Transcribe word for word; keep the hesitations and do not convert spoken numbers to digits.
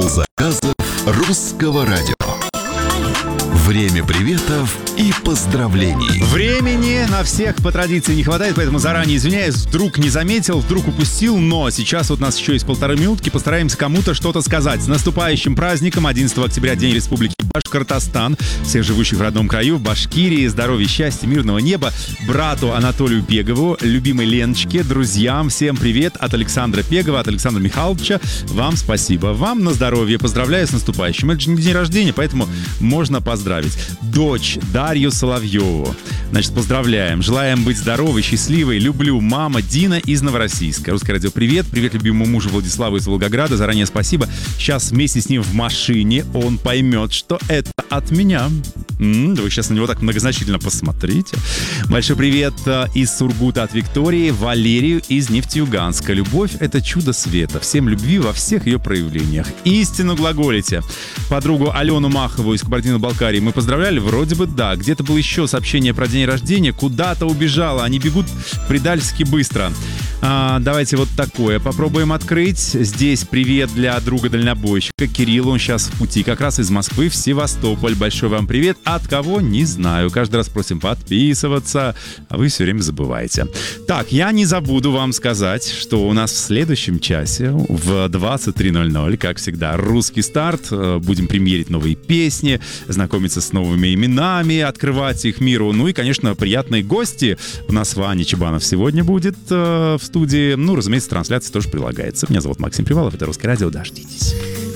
Отдел заказов Русского радио. Время приветов и поздравлений. Времени на всех по традиции не хватает, поэтому заранее извиняюсь, вдруг не заметил, вдруг упустил, но сейчас вот у нас еще есть полторы минутки, постараемся кому-то что-то сказать. С наступающим праздником, одиннадцатого октября, День Республики Башкортостан. Всех живущих в родном краю, в Башкирии, здоровья, счастья, мирного неба. Брату Анатолию Пегову, любимой Леночке, друзьям, всем привет от Александра Пегова, от Александра Михайловича. Вам спасибо. Вам на здоровье. Поздравляю с наступающим. Это же не день рождения, поэтому можно поздравить. Дочь Дарью Соловьеву. Значит, поздравляем. Желаем быть здоровой, счастливой. Люблю. Мама Дина из Новороссийска. Русское радио, привет. Привет любимому мужу Владиславу из Волгограда. Заранее спасибо. Сейчас вместе с ним в машине он поймет, что это от меня. М-м, да вы сейчас на него так многозначительно посмотрите. Большой привет из Сургута от Виктории. Валерию из Нефтеюганска. Любовь — это чудо света. Всем любви во всех ее проявлениях. Истину глаголите. Подругу Алену Махову из Кабардино-Балкарии мы поздравляли? Вроде бы да. Где-то было еще сообщение про день рождения. Куда-то убежала. Они бегут предательски быстро. А, давайте вот такое попробуем открыть. Здесь привет для друга-дальнобойщика Кирилла. Он сейчас в пути как раз из Москвы в Севастополь. Большой вам привет. От кого? Не знаю. Каждый раз просим подписываться, а вы все время забываете. Так, я не забуду вам сказать, что у нас в следующем часе в двадцать три ноль ноль, как всегда, русский старт. Будем премьерить новые песни, знакомиться с новыми именами, открывать их миру. Ну и, конечно, приятные гости. У нас Ваня Чебанов сегодня будет э, в студии. Ну, разумеется, трансляция тоже прилагается. Меня зовут Максим Привалов, это Русское радио. Дождитесь.